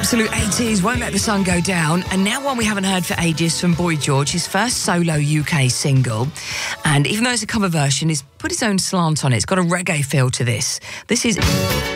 Absolute 80s, Won't Let the Sun Go Down. And now one we haven't heard for ages from Boy George, his first solo UK single. And even though it's a cover version, he's put his own slant on it. It's got a reggae feel to this. This is...